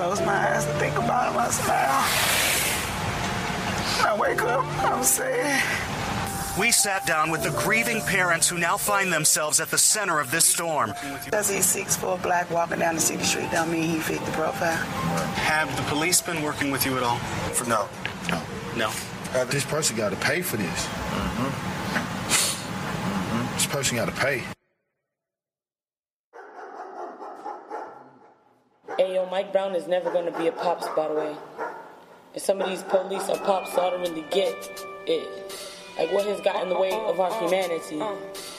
close my eyes and think about him, I smile. I wake up, I'm sad. We sat down with the grieving parents who now find themselves at the center of this storm. Because he's 6'4" black walking down the city street don't mean he fit the profile. Have the police been working with you at all? No. This person got to pay for this. This person got to pay. Hey, yo, Mike Brown is never going to be a Pops, by the way. And some of these police are Pops, so I don't really get it. Like, what has got in the way of our humanity?